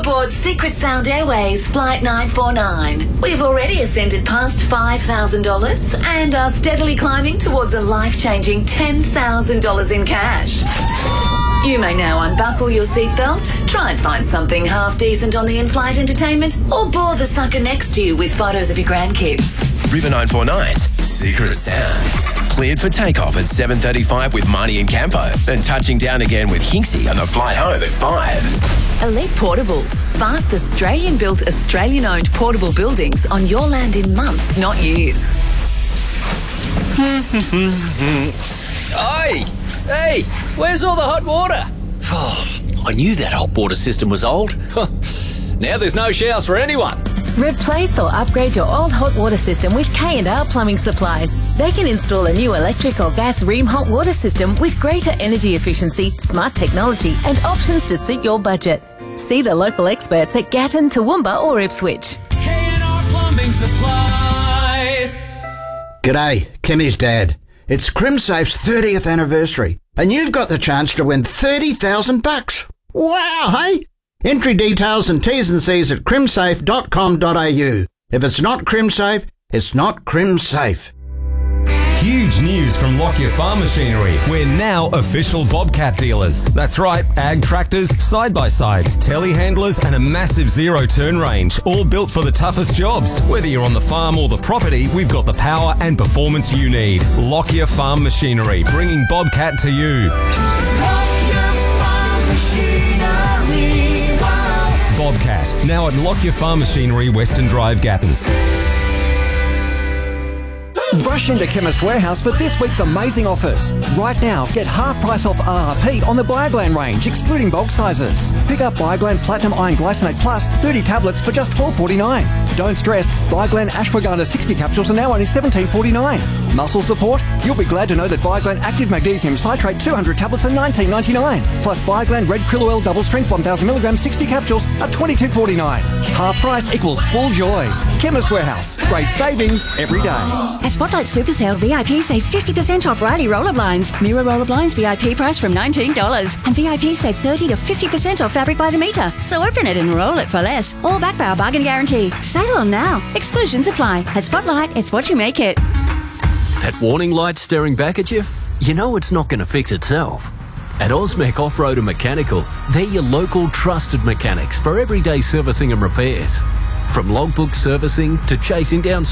aboard Secret Sound Airways Flight 949. We've already ascended past $5,000 and are steadily climbing towards a life-changing $10,000 in cash. You may now unbuckle your seatbelt, try and find something half decent on the in-flight entertainment, or bore the sucker next to you with photos of your grandkids. River 949's Secret Sound. Cleared for takeoff at 7:35 with Marnie and Campo, then touching down again with Hinksy on the flight home at 5. Elite Portables. Fast Australian-built, Australian-owned portable buildings on your land in months, not years. Hey, where's all the hot water? Oh, I knew that hot water system was old. Now there's no showers for anyone. Replace or upgrade your old hot water system with K&R Plumbing Supplies. They can install a new electric or gas ream hot water system with greater energy efficiency, smart technology and options to suit your budget. See the local experts at Gatton, Toowoomba or Ipswich. K&R Plumbing Supplies. G'day, Kimmy's dad. It's CrimSafe's 30th anniversary and you've got the chance to win $30,000. Wow, hey? Entry details and T's and C's at crimsafe.com.au. If it's not CrimSafe, it's not CrimSafe. Huge news from Lockyer Farm Machinery. We're now official Bobcat dealers. That's right, ag tractors, side-by-sides, telehandlers and a massive zero-turn range, all built for the toughest jobs. Whether you're on the farm or the property, we've got the power and performance you need. Lockyer Farm Machinery, bringing Bobcat to you. Lockyer Farm Machinery. Wow. Bobcat, now at Lockyer Farm Machinery, Western Drive, Gatton. Rush into Chemist Warehouse for this week's amazing offers. Right now, get half price off RRP on the Bioglan range, excluding bulk sizes. Pick up Bioglan Platinum Iron Glycinate Plus 30 tablets for just $12.49. Don't stress, Bioglan Ashwagandha 60 capsules are now only $17.49. Muscle support? You'll be glad to know that Bioglan Active Magnesium Citrate 200 tablets are $19.99. Plus Bioglan Red Krill Oil Double Strength 1000mg 60 capsules are $22.49. Half price equals full joy. Chemist Warehouse. Great savings every day. At Spotlight Super Sale, VIP save 50% off Riley roller blinds. Mirror roller blinds VIP price from $19. And VIP save 30 to 50% off fabric by the metre. So open it and roll it for less. All backed by our bargain guarantee. Sale on now. Exclusions apply. At Spotlight, it's what you make it. That warning light staring back at you? You know it's not going to fix itself. At Osmec Off-Road and Mechanical, they're your local trusted mechanics for everyday servicing and repairs. From logbook servicing to chasing down